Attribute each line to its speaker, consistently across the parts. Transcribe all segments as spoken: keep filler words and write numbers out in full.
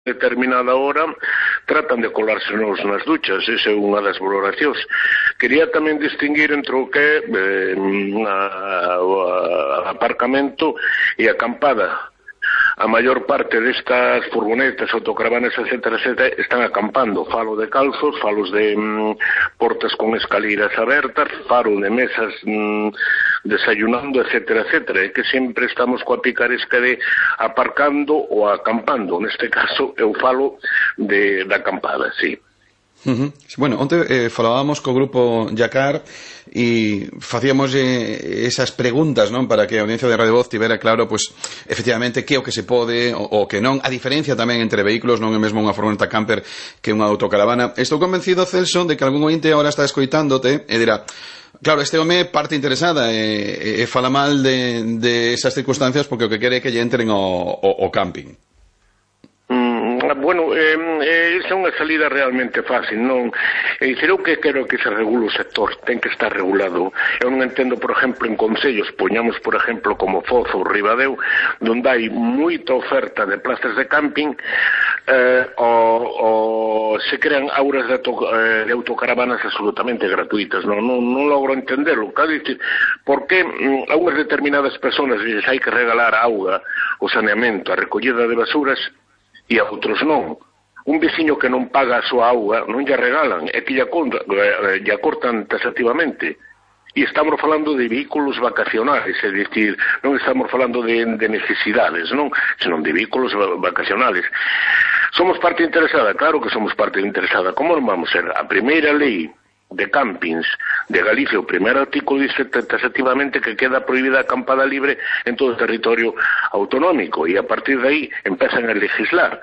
Speaker 1: determinada hora tratan de colarse nos nas duchas, esa é unha das valoracións. Quería tamén distinguir entre o que é eh, a, a, aparcamento e acampada. A maior parte destas furgonetas, autocaravanas, etcétera, etcétera, están acampando. Falo de calzos, falos de mm, portas con escaleras abertas, falo de mesas mm, desayunando, etcétera, etcétera. É que sempre estamos coa picaresca de aparcando ou acampando. Neste caso, eu falo de, de acampada, sí.
Speaker 2: Uh-huh. Bueno, onte eh, falábamos co grupo Yacar e facíamos eh, esas preguntas, non, para que a audiencia de Radio Voz tivera claro, pois, efectivamente, que o que se pode o, o que non, a diferencia tamén entre vehículos, non é mesmo unha furgoneta camper que unha autocaravana. Estou convencido, Celso, de que algún ointe agora está escoitándote e dirá: claro, este home parte interesada e, e, e fala mal de, de esas circunstancias porque o que quere é que lle entren o, o, o camping.
Speaker 1: Bueno, eh, eh, esa é unha salida realmente fácil, non? E dicir, eu que quero que se regule o sector, ten que estar regulado. Eu non entendo, por exemplo, en concellos, poñamos, por exemplo, como Foz ou Ribadeo, donde hai moita oferta de plazas de camping, eh, o, o se crean auras de, auto, eh, de autocaravanas absolutamente gratuitas, non, non, non logro entenderlo. Claro, dicir, por que mm, a unhas determinadas persoas dices, hai que regalar auga, o saneamento, a recollida de basuras, e a outros non. Un veciño que non paga a súa auga non lle regalan, é que lle cortan taxativamente. E estamos falando de vehículos vacacionales, é dicir, non estamos falando de, de necesidades, non, senón de vehículos vacacionales. Somos parte interesada, claro que somos parte interesada. Como non vamos ser? A primeira lei de campings de Galicia, o primeiro artículo dice taxativamente que queda prohibida a acampada libre en todo o territorio autonómico e a partir de aí empezan a legislar.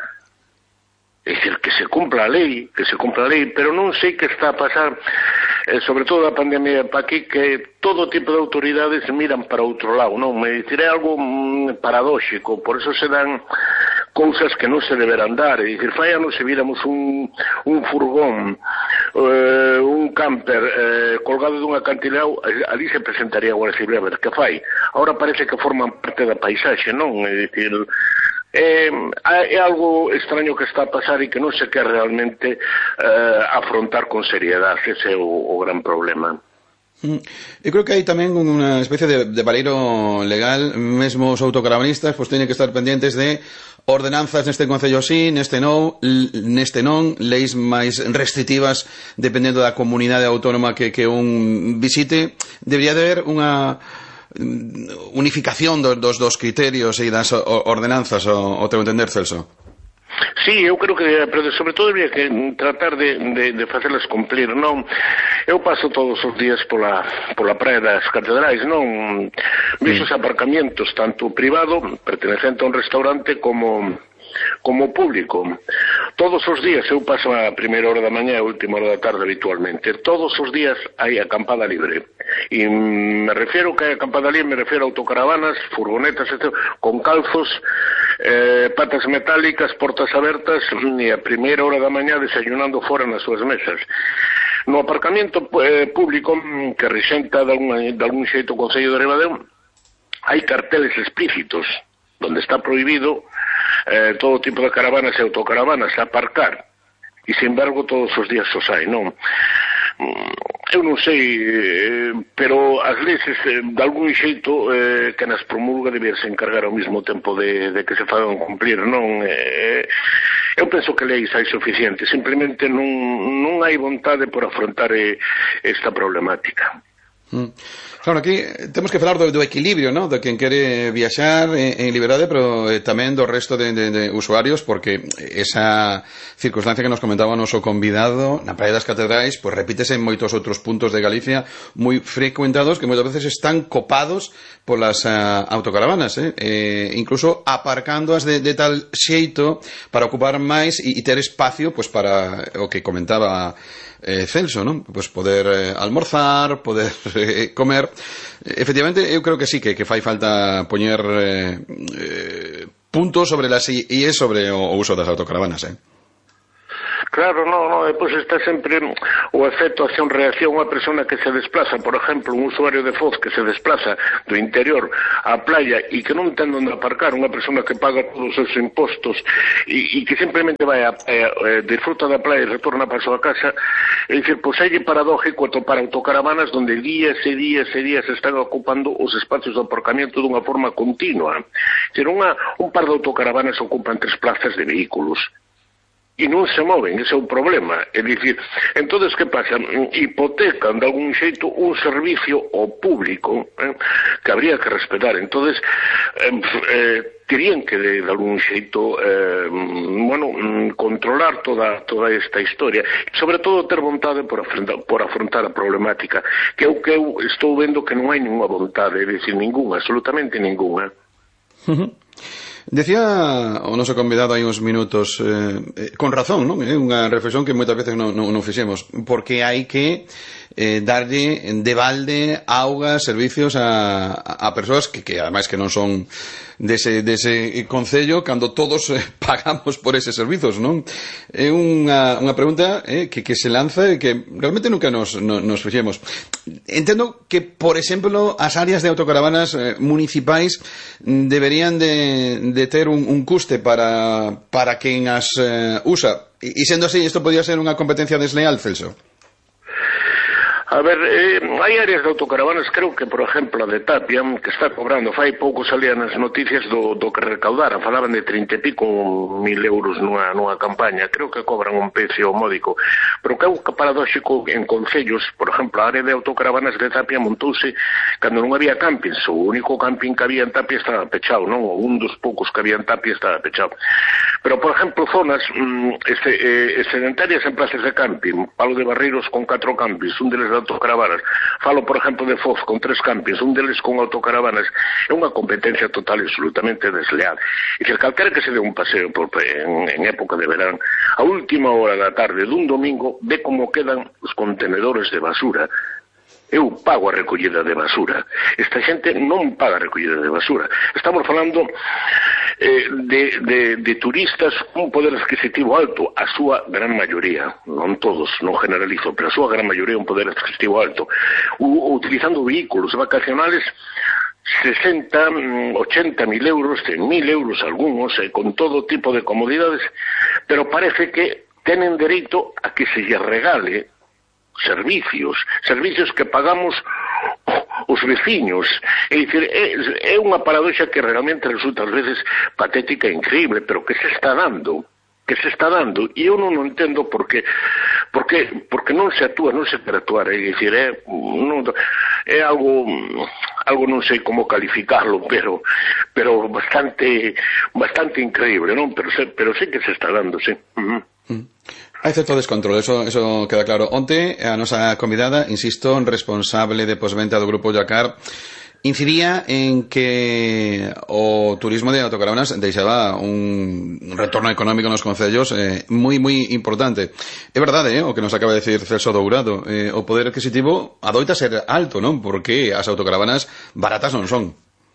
Speaker 1: É dicir, que se cumpla a lei, que se cumpla a lei, pero non sei que está a pasar, eh, sobre todo a pandemia para aquí, que todo tipo de autoridades miran para outro lado, non? Me diré algo mm, paradóxico, por eso se dan cousas que non se deberán dar, é dicir, fai anos se viramos un, un furgón, eh, un camper eh, colgado dun acantilado, ali se presentaría a Guardia Civil a ver que fai. Ahora parece que forman parte da paisaxe, non? É dicir, eh, é algo extraño que está a pasar e que non se quer realmente eh, afrontar con seriedade, ese é o, o gran problema.
Speaker 2: Eu creo que hai tamén unha especie de, de valeiro legal, mesmo os autocaravanistas pois teñen que estar pendientes de ordenanzas neste concello sí, neste non, neste non, leis máis restrictivas dependendo da comunidade autónoma que, que un visite. Debería de haber unha unificación dos, dos, dos criterios e das ordenanzas, o, o teu entender, Celso?
Speaker 1: Sí, eu creo que, pero sobre todo debería que tratar de, de, de facelas cumplir, non? Eu paso todos os días pola, pola praia das Catedrais, non? Vexo os aparcamientos, tanto privado, pertenecente a un restaurante, como como público. Todos os días, eu paso a primeira hora da mañá e a última hora da tarde habitualmente, todos os días hai acampada libre. E me refiero que a acampada libre, me refiero a autocaravanas, furgonetas, etcétera, con calzos, eh, patas metálicas, portas abertas, e a primeira hora da mañá desayunando fora nas súas mesas. No aparcamiento eh, público, que rexenta de algún, de algún xeito o Concello de Ribadeo, hai carteles explícitos, donde está prohibido eh, todo tipo de caravanas e autocaravanas a aparcar, e sin embargo todos os días os hai, non? Eu non sei, eh, pero as leis eh, de algún xeito eh, que nas promulga deberse encargar ao mesmo tempo de, de que se fagan cumplir, non? Eh, eu penso que leis hai suficiente, simplemente non, non hai vontade por afrontar eh, esta problemática.
Speaker 2: Mm. Claro, aquí temos que falar do, do equilibrio, ¿no? De quen quere viaxar en, en liberdade, pero eh, tamén do resto de, de, de usuarios, porque esa circunstancia que nos comentaba o noso convidado na Praia das Catedrais, pues repítese en moitos outros puntos de Galicia moi frecuentados, que moitas veces están copados polas uh, autocaravanas, eh? Eh, incluso aparcándoas de, de tal xeito para ocupar máis e, e ter espacio pues para o que comentaba Eh, Celso, non? Pues poder eh, almorzar, poder eh, comer. Efectivamente, eu creo que sí, que, que fai falta poñer eh, eh, puntos sobre las I E sobre o, o uso das autocaravanas, eh?
Speaker 1: Claro, no, no, depois está sempre o efecto acción-reacción. Unha persona que se desplaza, por exemplo, un usuario de Foz que se desplaza do interior á playa e que non ten onde aparcar, unha persona que paga todos os seus impostos e, e que simplemente vai a, a, a disfruta da playa e retorna para a súa casa, é dicir, pois é paradójico atopar autocaravanas donde días e días e días están ocupando os espacios de aparcamiento dunha forma continua. É dicir, unha, un par de autocaravanas ocupan tres plazas de vehículos e non se moven, ese é o problema. É dicir, entonces que pasa? Hipotecan de algún xeito un servicio ao público eh, que habría que respetar. Entonces eh, eh, terían que de, de algún xeito eh, bueno, controlar toda toda esta historia, sobre todo ter vontade por afrontar, por afrontar a problemática, que é o que eu estou vendo que non hai ninguna vontade, é dicir, ninguna, absolutamente ninguna.
Speaker 2: Uh-huh. Decía o noso convidado hai uns minutos, eh, con razón, non? É unha reflexión que moitas veces non, non, non fixemos, porque hai que eh, darlle de balde auga, servicios a, a persoas que, que ademais que non son dese, dese concello, cando todos eh, pagamos por eses servizos, non? É unha, unha pregunta eh, que, que se lanza e que realmente nunca nos, nos, nos fixemos. Entendo que, por exemplo, as áreas de autocaravanas eh, municipais deberían de, de ter un, un custe para, para quen as eh, usa. E, e sendo así, isto podía ser unha competencia desleal, Celso?
Speaker 1: A ver, eh, hai áreas de autocaravanas, creo que, por exemplo, a de Tapia, que está cobrando, fai pouco salían as noticias do, do que recaudaran, falaban de trinta e pico mil euros nunha, nunha campaña, creo que cobran un precio módico, pero que é un paradóxico en concellos, por exemplo, a área de autocaravanas de Tapia montouse cando non había campings, o único camping que había en Tapia estaba pechado, non? O un dos poucos que había en Tapia estaba pechado. Pero, por exemplo, zonas mm, este, eh, excedentarias en plazas de camping, Palo de Barreiros con catro campings, un deles de autocaravanas, falo, por exemplo, de Foz con tres campings, un deles con autocaravanas, é unha competencia total e absolutamente desleal. E que calquera que se dé un paseo por, en, en época de verán, a última hora da tarde dun domingo, ve como quedan os contenedores de basura. Eu pago a recollida de basura. Esta xente non paga a recollida de basura. Estamos falando eh, de, de, de turistas con poder adquisitivo alto, a súa gran maioría, non todos, non generalizo, pero a súa gran maioría un poder adquisitivo alto, u, utilizando vehículos vacacionales sesenta, ochenta mil euros, cen mil euros algunos, eh, con todo tipo de comodidades, pero parece que tenen dereito a que se lle regale servicios, servicios que pagamos os veciños. É dicir, é, é unha paradoxa que realmente resulta ás veces patética e increíble, pero que se está dando, que se está dando, e eu non entendo por que, porque, porque non se actúa, non se quere actuar, é dicir, é, non, é algo, algo non sei como calificarlo, pero, pero bastante, bastante increíble, non? Pero, pero sí que se está dando, sí. Uh-huh.
Speaker 2: Mm. Hai certo descontrol, eso, eso queda claro. Onte, a nosa convidada, insisto, responsable de posventa do Grupo Yacar, incidía en que o turismo de autocaravanas deixaba un retorno económico nos concellos eh, moi, moi importante. É verdade, eh, o que nos acaba de decir Celso Dourado, eh, o poder adquisitivo adoita ser alto, non? Porque as autocaravanas baratas non son.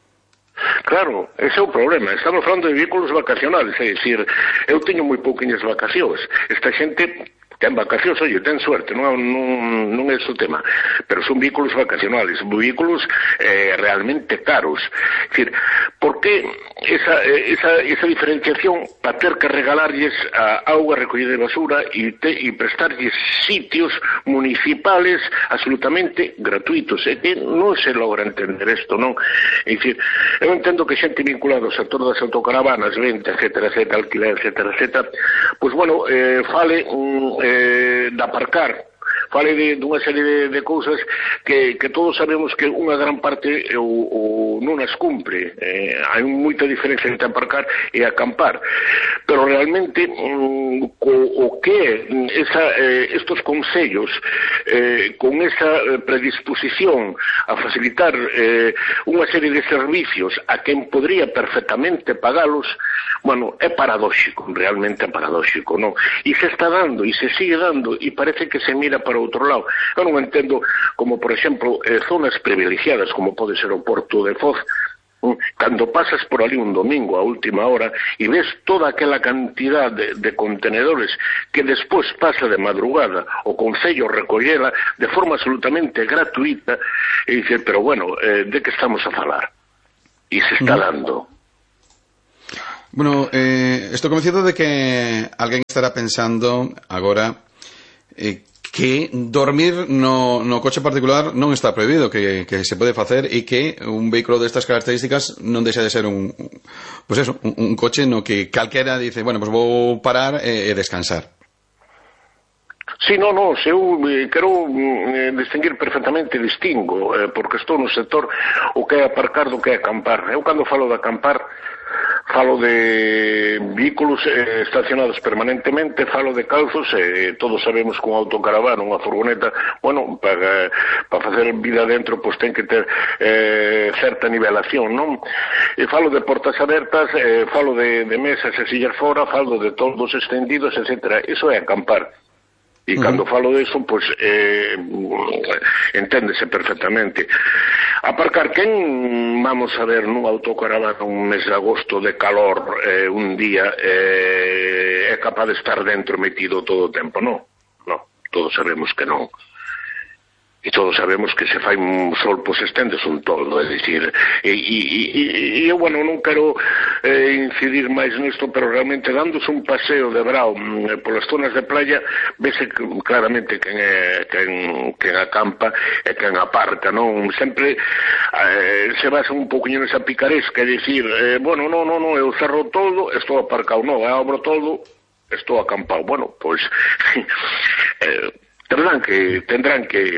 Speaker 1: Claro, ese é o problema. Estamos falando de vehículos vacacionales, é dicir, eu teño moi pouquiñas vacacións. Esta xente ten vacacións, oye, ten suerte, non, non, non é o tema, pero son vehículos vacacionales, vehículos eh, realmente caros. É dicir, por que esa, esa, esa diferenciación para ter que regalarlles a auga recollida de basura e, te, e prestarlles sitios municipales absolutamente gratuitos? É que non se logra entender isto, non? É dicir, eu entendo que xente vinculada ao sector das autocaravanas, venta, etcétera, etcétera, alquiler, etcétera, etcétera, pois, bueno, eh, fale um, eh, de aparcar, fale de, de unha serie de, de cousas que, que todos sabemos que unha gran parte o, o non as cumpre. Eh, hai moita diferencia entre aparcar e acampar, pero realmente um, o, o que esa, eh, estos concellos eh, con esa predisposición a facilitar eh, unha serie de servicios a quen podría perfectamente pagalos, bueno, é paradóxico, realmente é paradóxico, non? E se está dando, e se sigue dando, e parece que se mira para outro lado. Eu non entendo como, por exemplo, eh, zonas privilegiadas, como pode ser o Porto de Foz, Cando pasas por ali un domingo a última hora e ves toda aquela cantidad de, de contenedores que despois pasa de madrugada o Concello recollela de forma absolutamente gratuita e dice, pero bueno, eh, de que estamos a falar? E se está dando.
Speaker 2: Bueno, eh, estou convencido de que alguén estará pensando agora eh, que dormir no, no coche particular non está prohibido, que, que se pode facer e que un vehículo destas características non deixa de ser un, pues eso, un, un coche no que calquera dice, bueno, pues vou parar e, e descansar.
Speaker 1: Sí, non, non, se eu eh, quero eh, distinguir perfectamente, distingo, eh, porque estou no sector o que é aparcar do que é acampar. Eu cando falo de acampar falo de vehículos eh, estacionados permanentemente, falo de calzos, eh, todos sabemos que un autocaravana, unha furgoneta, bueno, para, para facer vida dentro, pois ten que ter eh, certa nivelación, non? E falo de portas abertas, eh, falo de, de mesas e sillas fora, falo de toldos extendidos, etcétera. Iso é acampar. E cando falo de eso, pois, eh, enténdese perfectamente. Aparcar, quen vamos a ver nun autocaravana un mes de agosto de calor, eh, un día, eh, é capaz de estar dentro metido todo o tempo? Non, non, todos sabemos que non. E todos sabemos que se fai un sol, pois estendes un toldo, é dicir, e, e, e, e eu, bueno, non quero eh, incidir máis nisto, pero realmente dándose un paseo de brao eh, polas zonas de playa, vese claramente quen é quen, quen acampa e quen aparca, non? Sempre eh, se basa un poquinho nesa picaresca, é dicir, eh, bueno, non, non, non, eu cerro todo, estou aparcado, non, eu abro todo, estou acampado. Bueno, pois eh, tendrán que tendrán que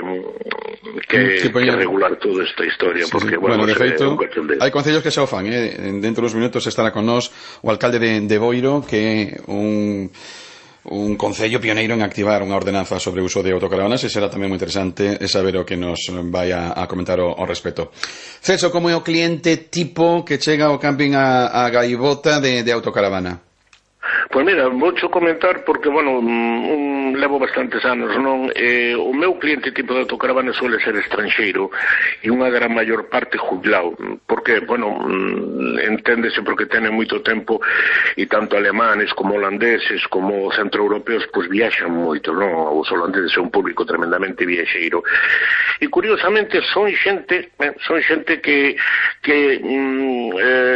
Speaker 1: que, sí, que regular toda esta historia, sí, porque, sí. bueno,
Speaker 2: bueno, de feito, hai concellos que xa o fan, eh? Dentro dos minutos estará con nós o alcalde de, de Boiro, que é un un concello pioneiro en activar unha ordenanza sobre o uso de autocaravanas, e será tamén moi interesante saber o que nos vai a, a comentar o, o respecto. Celso, como é o cliente tipo que chega ao camping a, a Gaivota de, de autocaravana?
Speaker 1: Pois mira, voucho comentar porque, bueno, un, levo bastantes anos, non? Eh, o meu cliente tipo de autocaravana suele ser estranxeiro e unha gran maior parte jubilado, porque, bueno, enténdese porque tenen moito tempo e tanto alemanes como holandeses como centroeuropeos pois viaxan moito, non? Os holandeses son un público tremendamente viaxeiro e curiosamente son xente eh, son xente que que mm,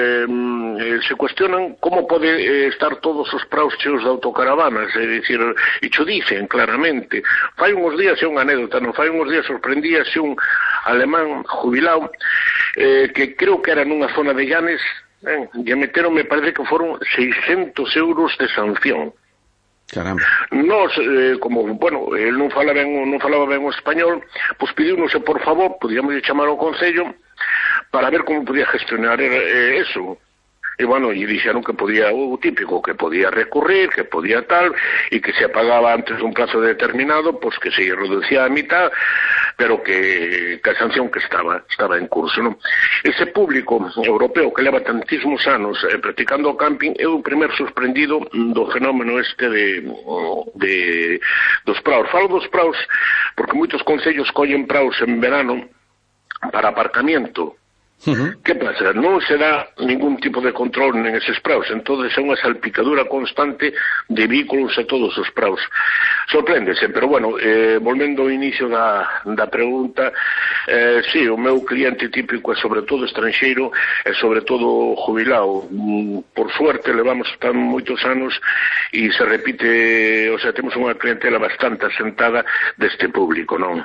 Speaker 1: eh, se cuestionan como pode eh, estar todos os praos cheos de autocaravanas, é dicir, e xo dicen claramente. Fai uns días, é unha anécdota, non fai uns días sorprendíase un alemán jubilado eh, que creo que era nunha zona de Llanes, eh, e meteron, me parece que foron seiscentos euros de sanción.
Speaker 2: Caramba. Nos,
Speaker 1: eh, como, bueno, el non falaba ben, non falaba ben o español, pois pediunos, por favor, podíamos chamar ao Concello para ver como podía gestionar eh, eso. E, bueno, e dixeron que podía, o típico, que podía recurrir, que podía tal, e que se pagaba antes de un plazo determinado, pois que se reducía a mitad, pero que, que a sanción que estaba, estaba en curso, non? Ese público europeo que leva tantísimos anos eh, practicando o camping é o primer sorprendido do fenómeno este de, de dos praos. Falo dos praos porque moitos concellos collen praos en verano para aparcamiento. Uh-huh. Que pasa? Non se dá ningún tipo de control en eses praos, entonces é unha salpicadura constante de vehículos a todos os praos. Sorpréndese, pero bueno, eh, volvendo ao inicio da, da pregunta, eh, sí, o meu cliente típico é sobre todo estranxeiro e sobre todo jubilado. Por suerte levamos tan moitos anos e se repite, o sea, temos unha clientela bastante asentada deste público, non?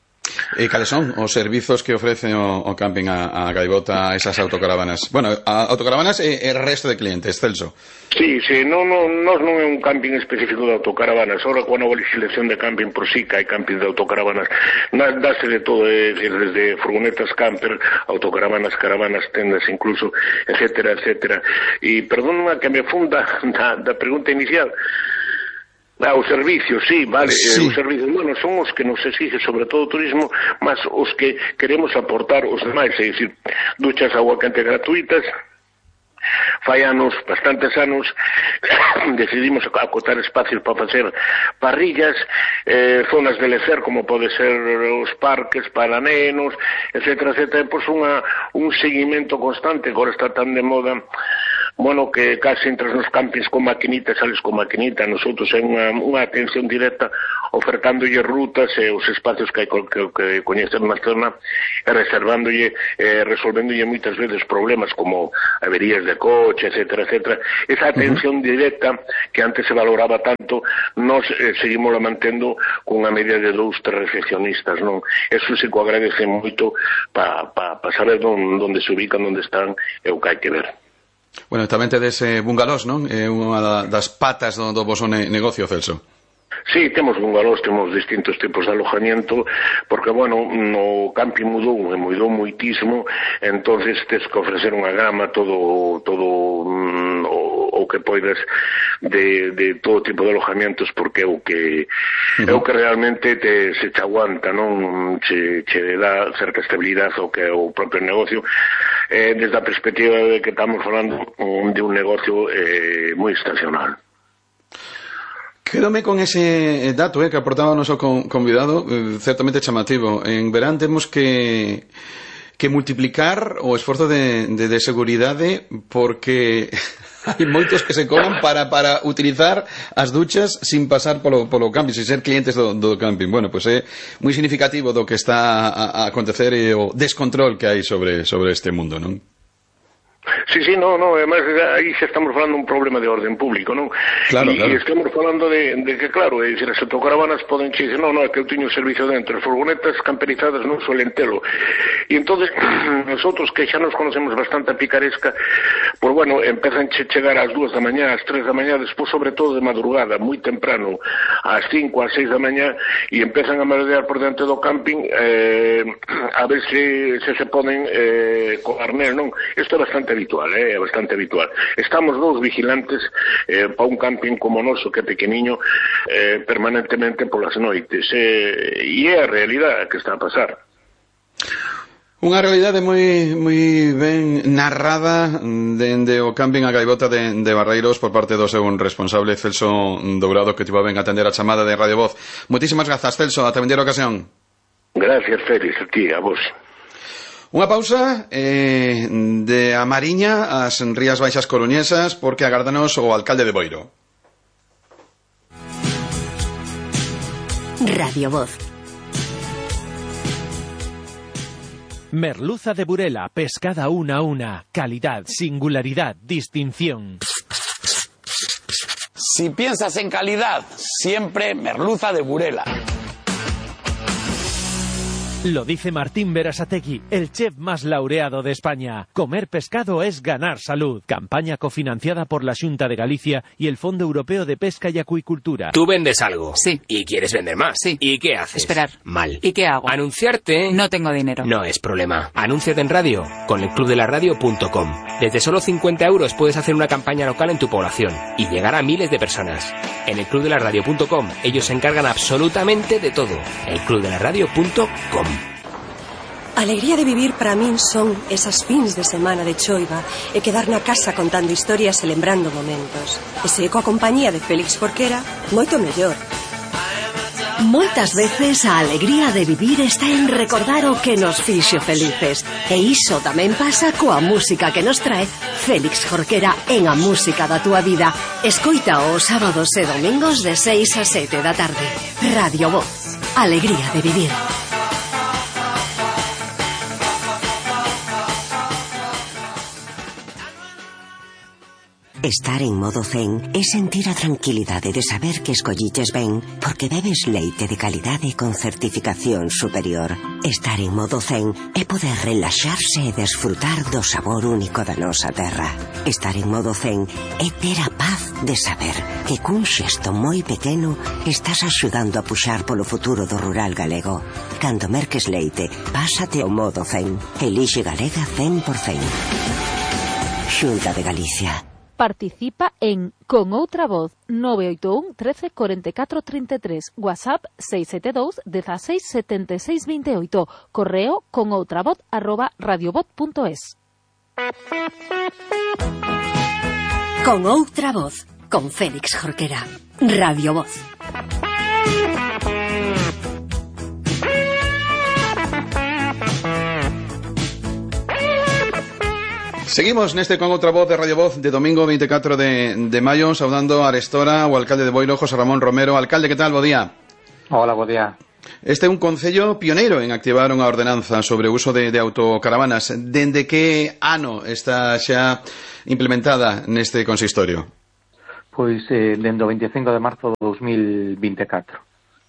Speaker 2: E cales son os servizos que ofrece o, o camping a, a Gaivota, a esas autocaravanas? Bueno, a autocaravanas e o resto de clientes, Celso.
Speaker 1: Sí, sí, non, non, non, non é un camping específico de autocaravanas. Ahora, coa nova legislación de camping por sí, que hai camping de autocaravanas, dáse de todo, é dicir, desde furgonetas camper, autocaravanas, caravanas, tendas incluso, etcétera, etcétera. E perdóname que me funda da, da pregunta inicial. Ah, os servicios, sí, vale, sí. Eh, os servicios, bueno, son os que nos exige sobre todo o turismo, mas os que queremos aportar os demais, é dicir, duchas agua quente gratuitas, fai anos, bastantes anos, decidimos acotar espacios para facer parrillas, eh, zonas de lecer, como pode ser os parques para nenos, etcétera, etcétera, e pois unha, un seguimento constante, agora está tan de moda, bueno, que casi entras nos campings con maquinita, sales con maquinita, nosotros é unha, unha atención directa ofertándolle rutas e os espacios que, hai, que, que coñecen na zona e reservándolle, eh, resolvéndolle moitas veces problemas como averías de coche, etcétera, etcétera. Esa atención uh-huh. directa que antes se valoraba tanto, nos eh, seguimos la mantendo con unha media de dous, tres recepcionistas, non? Eso se co agradece moito para pa, pa saber onde se ubican, onde están e o que hai que ver.
Speaker 2: Bueno, tamén tedes eh, bungalós, non? É unha das patas do, do voso ne negocio, Celso.
Speaker 1: Sí, temos bungalós, temos distintos tipos de alojamiento, porque, bueno, no camping mudou, mudou moitísimo, entonces tes que ofrecer unha gama, todo, todo mm, o, o que poidas de, de todo tipo de alojamientos, porque é o que, uh-huh. é o que realmente te, se te aguanta, non? Che, che dá certa estabilidade ao que é o propio negocio, eh, desde a perspectiva de que estamos falando de un negocio eh, moi estacional.
Speaker 2: Quédome con ese dato eh, que aportaba o noso convidado, eh, certamente chamativo. En verán temos que que multiplicar o esforzo de, de, de seguridade, porque hai moitos que se colan para, para utilizar as duchas sin pasar polo, polo camping, sin ser clientes do, do camping. Bueno, pois pues é moi significativo do que está a, a acontecer e o descontrol que hai sobre, sobre este mundo, non?
Speaker 1: Sí, sí, no, no, además aí xa estamos falando un problema de orden público, non?
Speaker 2: Claro,
Speaker 1: e,
Speaker 2: claro.
Speaker 1: E estamos falando de, de que, claro, é dicir, as autocaravanas poden che dicir, no, no, é que eu teño servicio dentro, as furgonetas camperizadas non suelen telo. E entonces, nosotros que xa nos conocemos bastante a picaresca, pues bueno, empezan a chegar ás dúas da mañá, ás tres da mañá, despois sobre todo de madrugada, moi temprano, ás cinco, ás seis da mañá, e empezan a merodear por dentro do camping, eh, a ver se se, se poden eh, co arnés, non? Isto é bastante habitual, é eh, bastante habitual. Estamos dous vigilantes eh, para un camping como o noso, que é pequeniño, eh, permanentemente polas noites. Eh, e é a realidade que está a pasar.
Speaker 2: Unha realidade moi moi ben narrada dende o camping a Gaivota de, de Barreiros por parte do seu responsable, Celso Dourado, que tivo ben atender a chamada de Radio Voz. Moitísimas grazas, Celso, ata vender ocasión.
Speaker 1: Gracias, Félix, a ti, a vos.
Speaker 2: Unha pausa eh, de a Mariña ás Rías Baixas coruñesas, porque agárdanos o alcalde de Boiro.
Speaker 3: Radio Voz.
Speaker 4: Merluza de Burela, pescada una a una, calidad, singularidad, distinción.
Speaker 5: Si piensas en calidad, siempre merluza de Burela.
Speaker 4: Lo dice Martín Berasategui, el chef más laureado de España. Comer pescado es ganar salud. Campaña cofinanciada por la Xunta de Galicia y el Fondo Europeo de Pesca y Acuicultura.
Speaker 6: Tú vendes algo.
Speaker 7: Sí.
Speaker 6: Y quieres vender más.
Speaker 7: Sí.
Speaker 6: ¿Y qué haces?
Speaker 7: Esperar.
Speaker 6: Mal.
Speaker 7: ¿Y qué hago?
Speaker 6: Anunciarte.
Speaker 7: No tengo dinero.
Speaker 6: No es problema. Anúnciate en radio con el club de la radio punto com. Desde solo cincuenta euros puedes hacer una campaña local en tu población y llegar a miles de personas. En el club de la radio punto com ellos se encargan absolutamente de todo. el club de la radio punto com.
Speaker 8: A alegría de vivir para min son esas fins de semana de choiva e quedar na casa contando historias e lembrando momentos. E se coa compañía de Félix Jorquera, moito mellor.
Speaker 3: Moitas veces a alegría de vivir está en recordar o que nos fixo felices. E iso tamén pasa coa música que nos trae Félix Jorquera en A Música da Túa Vida. Escoita os sábados e domingos de seis a sete da tarde. Radio Voz. Alegría de vivir.
Speaker 9: Estar en modo zen é sentir a tranquilidade de saber que escolliches ben porque bebes leite de calidade con certificación superior. Estar en modo zen é poder relaxarse e desfrutar do sabor único da nosa terra. Estar en modo zen é ter a paz de saber que cun xesto moi pequeno estás axudando a puxar polo futuro do rural galego. Cando merques leite, pásate ao modo zen. Elixe Galega cen por cen. Xunta de Galicia.
Speaker 10: Participa en Con Outra Voz nove oito un, trece, cuarenta y cuatro, treinta y tres, WhatsApp seis sete dous, dieciséis, setenta y seis, veintiocho, correo conoutravoz arroba radiovoz punto es.
Speaker 3: Con outra voz, con Félix Jorquera. Radio Voz.
Speaker 2: Seguimos neste con outra voz de Radio Voz de domingo veinticuatro de, de maio, saudando a Arestora, o alcalde de Boiro, José Ramón Romero. Alcalde, que tal? Bo día.
Speaker 7: Hola, bo día.
Speaker 2: Este é un concello pioneiro en activar unha ordenanza sobre o uso de, de autocaravanas. Dende que ano está xa implementada neste consistorio?
Speaker 7: Pois eh, dende o veinticinco de marzo de dos mil veinticuatro.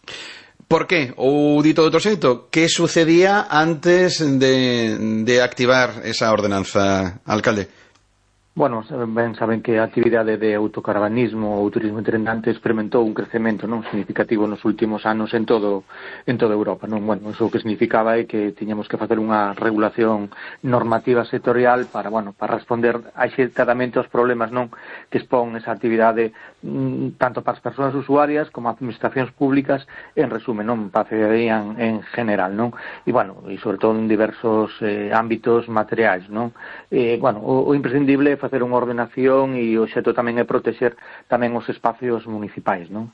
Speaker 2: Por que? Ou dito de outro xeito, que sucedía antes de, de activar esa ordenanza, alcalde?
Speaker 7: Bueno, ben saben que a actividade de autocaravanismo ou turismo itinerante experimentou un crecemento non significativo nos últimos anos en todo en toda Europa, non? Bueno, iso que significaba é que tiñamos que facer unha regulación normativa sectorial para, bueno, para responder axeitadamente aos problemas, non, que expón esa actividade tanto para as persoas usuarias como as administracións públicas, en resumen, non, para a cidadanía en, en general, non? E, bueno, e sobre todo en diversos eh, ámbitos materiais, non? Eh, bueno, o, o imprescindible é facer unha ordenación e o xeito tamén é protexer tamén os espacios municipais, non?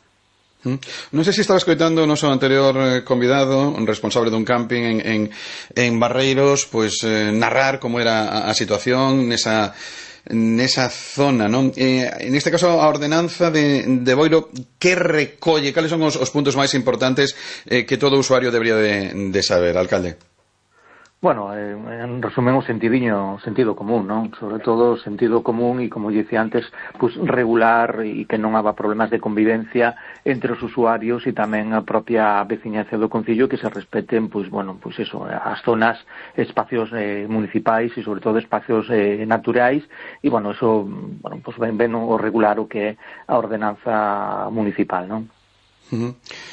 Speaker 2: Non sei se estaba escoitando o noso anterior convidado, un responsable dun camping en, en, en Barreiros, pois eh, narrar como era a, a situación nesa nesa zona, non? Eh, en este caso, a ordenanza de, de Boiro, que recolle? Cales son os, os puntos máis importantes eh, que todo usuario debería de, de saber, alcalde?
Speaker 7: Bueno, eh, en resumen o sentidiño, o sentido común, non? Sobre todo o sentido común e, como dicía antes, pues, regular e que non haga problemas de convivencia entre os usuarios e tamén a propia veciñanza do concello, que se respeten, pues, bueno, pues eso, as zonas, espacios eh, municipais e sobre todo espacios eh, naturais e, bueno, eso, bueno, pues, ben, ben o regular o que é a ordenanza municipal, non?
Speaker 2: Uh-huh.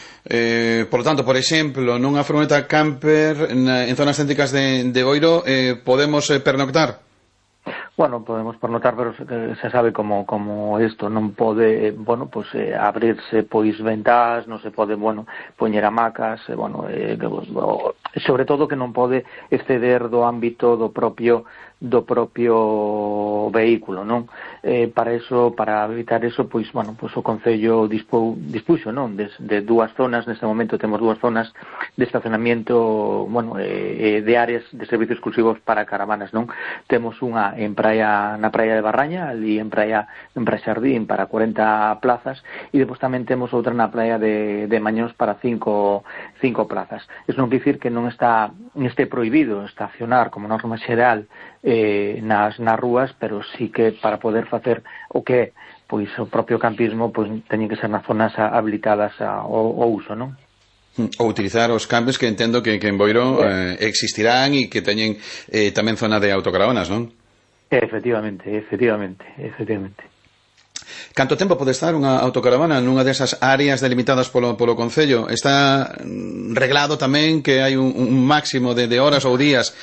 Speaker 2: Eh, por lo tanto, por exemplo, nunha furgoneta camper na, en zonas céntricas de, de Boiro, eh, podemos eh, pernoctar?
Speaker 7: Bueno, podemos pernoctar, pero se, se sabe como como isto non pode, eh, bueno, pues eh, abrirse pois ventás, non se pode, bueno, poñer hamacas, eh, bueno, eh, sobre todo que non pode exceder do ámbito do propio do propio vehículo, non? Eh, para eso, para evitar eso, pois, bueno, pois o Concello dispu, dispuxo, non? De, de dúas zonas, neste momento temos dúas zonas de estacionamiento, bueno, eh, de áreas de servicios exclusivos para caravanas, non? Temos unha en praia, na praia de Barraña, ali en praia, en Praia Xardín, para cuarenta plazas, e depois tamén temos outra na praia de, de Mañós para cinco, cinco plazas. Eso non quer dicir que non está, non este prohibido estacionar como norma xeral Eh, nas, nas rúas, pero sí que para poder facer o que pois o propio campismo pois teñen que ser nas zonas habilitadas ao, ao uso, non?
Speaker 2: Ou utilizar os campes que entendo que, que en Boiro eh, existirán e que teñen eh, tamén zona de autocaravanas, non?
Speaker 7: Efectivamente, efectivamente, efectivamente.
Speaker 2: Canto tempo pode estar unha autocaravana nunha desas áreas delimitadas polo, polo Concello? Está reglado tamén que hai un, un máximo de, de horas ou días?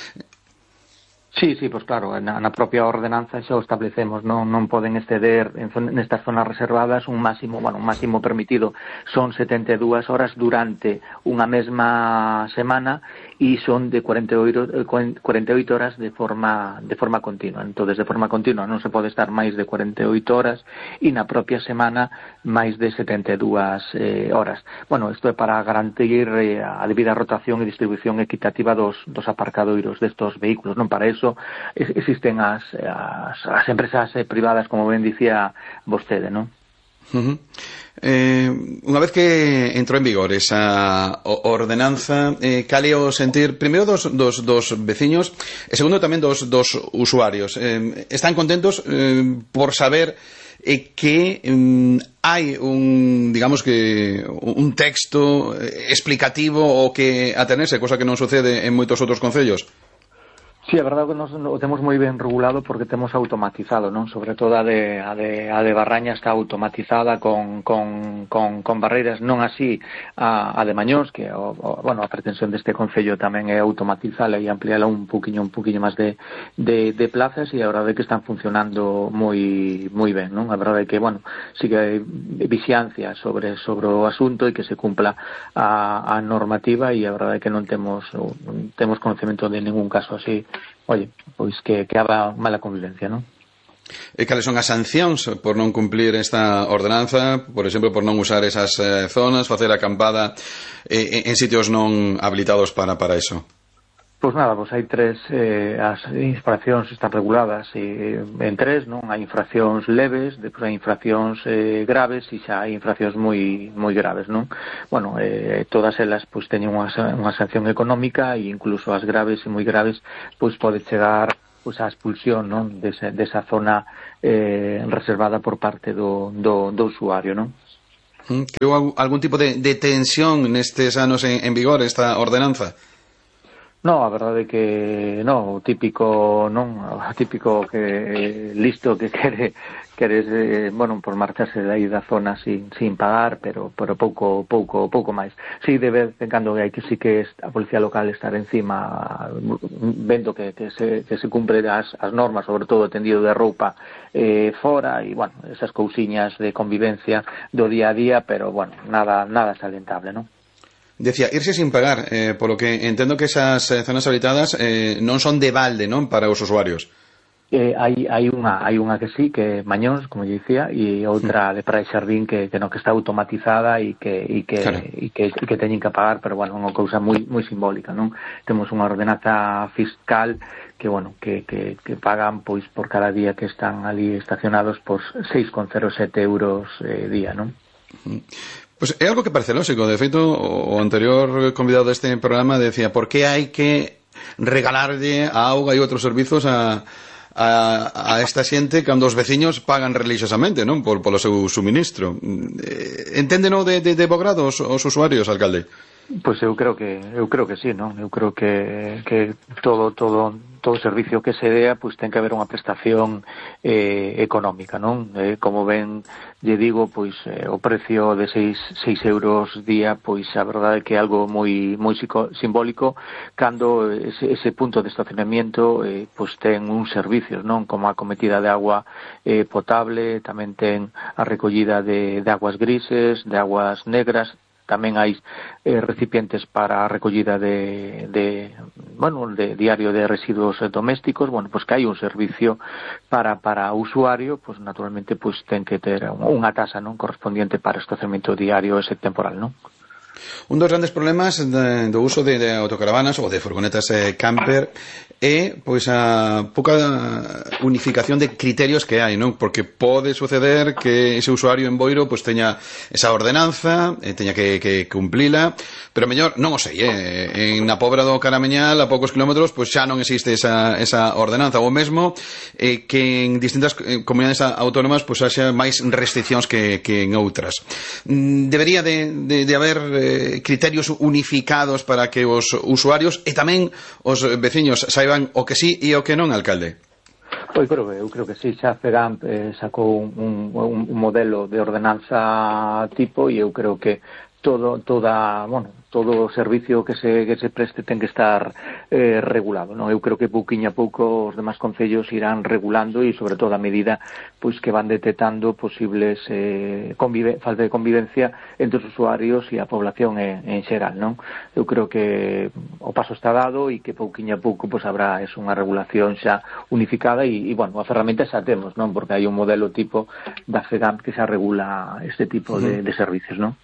Speaker 7: Sí, sí, pues claro, na, na propia ordenanza xa o establecemos, non non poden exceder en zon, nestas zonas reservadas un máximo, bueno, un máximo permitido son setenta e dúas horas durante unha mesma semana e son de cuarenta e oito horas de forma de forma continua. Entonces, de forma continua non se pode estar máis de cuarenta e oito horas e na propia semana máis de setenta e dúas eh, horas. Bueno, isto é para garantir eh, a debida rotación e distribución equitativa dos, dos aparcadoiros destos vehículos, non? Para eso existen as, as, as empresas privadas, como ben dicía vostede, non?
Speaker 2: Uh-huh. Eh, unha vez que entrou en vigor esa ordenanza, eh, cal é o sentir primeiro dos, dos, dos veciños e segundo tamén dos, dos usuarios? Eh, están contentos eh, por saber eh, que eh, hai un, digamos que un texto explicativo o que atenerse, cosa que non sucede en moitos outros concellos?
Speaker 7: Sí, a verdade que nos o temos moi ben regulado porque temos automatizado, non? Sobre todo a de, a de, a de Barraña está automatizada con, con, con, con barreiras, non así a, a de Mañós, que o, o, bueno, a pretensión deste concello tamén é automatizala e ampliala un poquinho un poquinho máis de, de, de plazas e a verdade é que están funcionando moi moi ben, non? A verdade é que, bueno, sí que hai vixiancia sobre, sobre o asunto e que se cumpla a, a normativa e a verdade é que non temos, non temos conocemento de ningún caso así oye, pois que, que haga mala convivencia, non?
Speaker 2: E cales son as sancións por non cumplir esta ordenanza, por exemplo, por non usar esas eh, zonas, facer acampada eh, en sitios non habilitados para, para eso?
Speaker 7: Pois nada, pois hai tres, eh, as infraccións están reguladas eh, en tres, non? Hai infraccións leves, depois hai infraccións eh, graves e xa hai infraccións moi moi graves, non? Bueno, eh, todas elas pois teñen unha, unha sanción económica e incluso as graves e moi graves pois pode chegar pois a expulsión, non, desa, desa zona eh, reservada por parte do, do, do usuario, non?
Speaker 2: Creo algún tipo de, de tensión nestes anos en, en vigor esta ordenanza?
Speaker 7: No, a verdade é que no, o típico, non, o típico que eh, listo que quere queres, eh, bueno, por marcharse de aí da zona sin, sin pagar, pero pero pouco pouco pouco máis. Si, de vez en cando hai que si que a policía local estar encima vendo que, que se que se cumpre as, as normas, sobre todo o tendido de roupa eh, fora e, bueno, esas cousiñas de convivencia do día a día, pero, bueno, nada nada salientable, non?
Speaker 2: Decía, irse sin pagar, eh, por lo que entendo que esas eh, zonas habitadas eh, non son de balde, non, para os usuarios.
Speaker 7: Eh, hai, hai unha hai unha que sí, que Mañóns, como lle dicía, e outra de Praia Xardín que, que no que está automatizada e que e que, claro. e que, e que teñen que pagar, pero, bueno, unha cousa moi moi simbólica, non? Temos unha ordenanza fiscal que, bueno, que, que, que pagan pois por cada día que están ali estacionados por seis con cero sete euros eh, día, non?
Speaker 2: Uh-huh. Pues é algo que parece lógico. De feito, o anterior convidado deste programa decía, por que hai que regalarlle a auga e outros servizos a, a, a esta xente cando os veciños pagan religiosamente, non? Por, polo seu suministro. Enténdeno de, de, de bo grado os, os usuarios, alcalde?
Speaker 7: Pois eu creo que eu creo que sí, non? Eu creo que, que todo todo todo servicio que se dea, pois ten que haber unha prestación eh, económica, non? Eh, como ben lle digo, pois eh, o precio de seis euros día, pois a verdade é que é algo moi moi simbólico cando ese, ese punto de estacionamiento eh, pois ten un servicios, non? Como a cometida de agua eh, potable, tamén ten a recollida de, de aguas grises, de aguas negras. Tamén hai eh, recipientes para a recollida de, de, bueno, de diario de residuos domésticos. Bueno, pues que hai un servicio para para o usuario, pues naturalmente pues ten que ter unha tasa, non, correspondiente para o estacionamento diario ese temporal, non?
Speaker 2: Un dos grandes problemas de, do uso de, de autocaravanas ou de furgonetas eh, camper é pois a pouca unificación de criterios que hai, non? Porque pode suceder que ese usuario en Boiro pois teña esa ordenanza, eh, teña que, que cumplila, pero mellor non o sei, eh? En na Pobra do Carameñal a poucos kilómetros pois xa non existe esa, esa ordenanza, ou mesmo eh, que en distintas eh, comunidades autónomas pois haxa máis restriccións que, que en outras. Debería de, de, de haber eh, criterios unificados para que os usuarios e tamén os veciños saiban o que sí e o que non, alcalde?
Speaker 7: Pois creo, eu creo que sí, xa FEGAMP eh, sacou un, un, un modelo de ordenanza tipo e eu creo que todo toda, bueno, todo o servicio que se que se preste ten que estar eh, regulado, non? Eu creo que pouquiño a pouco os demais concellos irán regulando e sobre todo a medida pois que van detectando posibles eh, convive, falta de convivencia entre os usuarios e a población en, en xeral, non? Eu creo que o paso está dado e que pouquiño a pouco pois habrá es unha regulación xa unificada e, e bueno, a ferramenta xa temos, non? Porque hai un modelo tipo da FEGAMP que xa regula este tipo uh-huh. de, de servicios, non?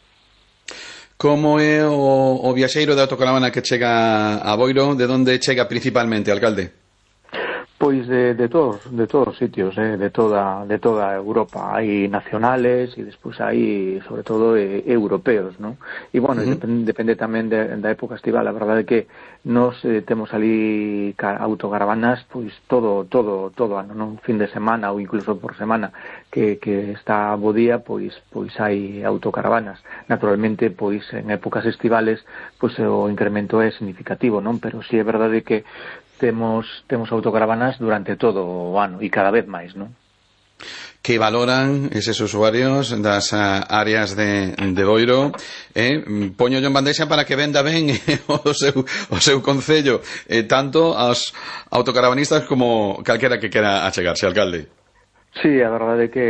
Speaker 2: Como é o, o viaxeiro de autocaravana que chega a Boiro? De onde chega principalmente, alcalde?
Speaker 7: Pois de, de todos de todos os sitios, eh, de toda de toda Europa. Hai nacionales e despois hai, sobre todo, eh, europeos, non? E, bueno, uh-huh. depende, depende tamén de, da época estival. A verdade é que nos eh, temos ali autocaravanas pois todo todo todo ano, non? Fin de semana ou incluso por semana que, que está bo día, pois pois hai autocaravanas. Naturalmente, pois en épocas estivales pois o incremento é significativo, non? Pero si é verdade que temos temos autocaravanas durante todo o ano e cada vez máis, non?
Speaker 2: Que valoran eses usuarios das áreas de, de Boiro, eh? Poño yo en bandexa para que venda ben o seu, o seu concello, eh, tanto aos autocaravanistas como calquera que quera achegarse, alcalde.
Speaker 7: Sí, a verdade é que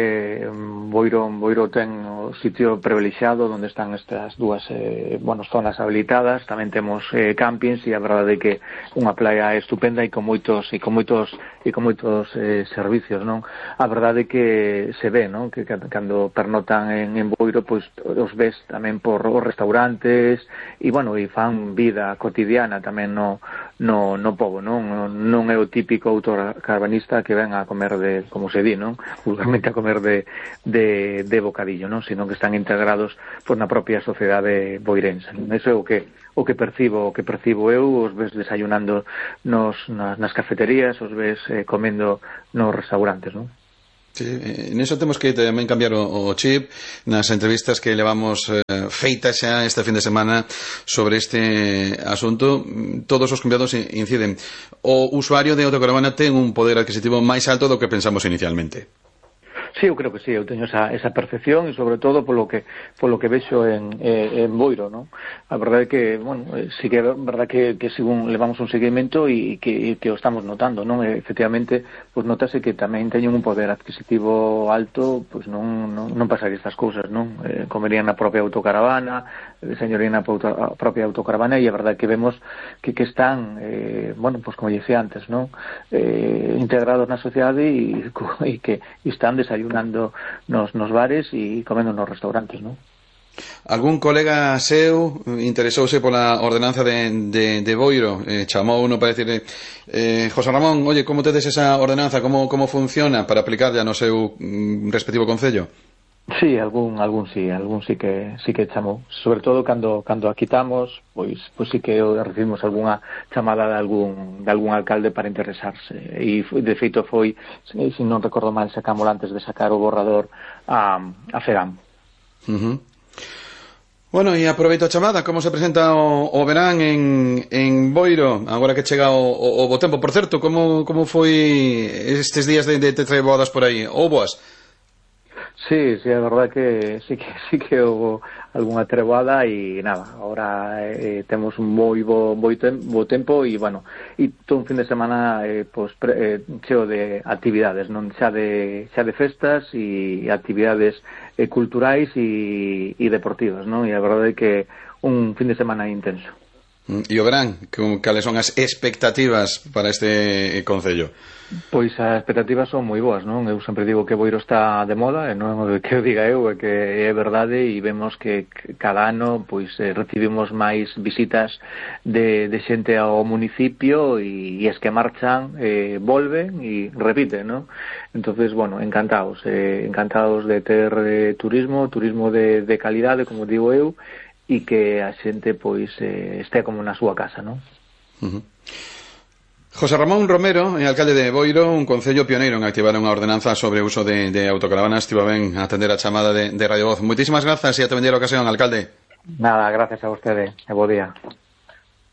Speaker 7: Boiro, Boiro ten o sitio privilexiado onde están estas dúas eh, bueno, zonas habilitadas, tamén temos eh, campings, e a verdade é que unha playa estupenda e con moitos e con moitos e con moitos eh, servicios, non? A verdade é que se ve, non? Que cando pernotan en, en Boiro, pois os ves tamén por os restaurantes e bueno, e fan vida cotidiana tamén no no no pobo, non? Non é o típico autocarvanista que ven a comer de, como se di, non? Vulgarmente a comer de, de, de bocadillo, non? Sino que están integrados por na propia sociedade boirense. Eso é o que o que percibo, o que percibo eu, os ves desayunando nos nas, nas cafeterías, os ves eh, comendo nos restaurantes, non?
Speaker 2: Sí, en eso temos que tamén cambiar o, o chip nas entrevistas que levamos eh, feitas xa este fin de semana sobre este asunto. Todos os convidados inciden. O usuario de autocaravana ten un poder adquisitivo máis alto do que pensamos inicialmente.
Speaker 7: Sí, eu creo que sí, eu teño esa, esa percepción e sobre todo polo que polo que vexo en, eh, en Boiro, non? A verdade é que, bueno, sí que é verdade que, que según levamos un seguimento e que, e que o estamos notando, non? E, efectivamente, pois notase que tamén teñen un poder adquisitivo alto, pois non, non, non pasaría estas cousas, non? Eh, comerían na propia autocaravana, deseñarían na propia autocaravana e a verdade que vemos que, que están, eh, bueno, pois como dicía antes, non? Eh, integrados na sociedade e, e que e están desayunando nos, nos bares e comendo nos restaurantes, non?
Speaker 2: Algún colega seu interesouse pola ordenanza de, de, de Boiro, eh, chamou uno para decirle eh, José Ramón, oye, como tedes esa ordenanza, como, como funciona para aplicarla no seu mm, respectivo concello?
Speaker 7: Sí, algún algún sí, algún sí que sí que chamou, sobre todo cando cando a quitamos, pois pois sí que recibimos algunha chamada de algún de algún alcalde para interesarse e de feito foi, se non recordo mal, sacámoslo antes de sacar o borrador a a Feram.
Speaker 2: Uh-huh. Bueno, e aproveito a chamada, como se presenta o, o verán en, en Boiro, agora que chega o, o, o bo tempo. Por certo, como como foi estes días de, de, de treboadas por aí? Ou boas?
Speaker 7: Sí, sí, é verdade que sí que sí que houve algunha treboada e nada, ahora eh, temos un moi bo, bo, tem, bo tempo e bueno, e todo un fin de semana eh, pues, pre, eh, cheo de actividades, non xa de xa de festas e actividades eh, culturais e, e deportivas, non? E a verdade é que un fin de semana intenso.
Speaker 2: E o verán, cales son as expectativas para este concello?
Speaker 7: Pois as expectativas son moi boas, non? Eu sempre digo que Boiro está de moda, e non é que o diga eu, é que é verdade, e vemos que cada ano pois recibimos máis visitas de, de xente ao municipio e, e es que marchan, eh, volven e repiten, non? Entonces, bueno, encantados, eh, encantados de ter eh, turismo, turismo de, de calidade, como digo eu, e que a xente pois eh, este como na súa casa, non?
Speaker 2: Uh-huh. José Ramón Romero, alcalde de Boiro, un concello pioneiro en activar unha ordenanza sobre o uso de, de autocaravanas. Estivo ben atender a chamada de, de Radio Voz. Moitísimas grazas e ate bendir a ocasión, alcalde.
Speaker 7: Nada, gracias a vostede e bo día.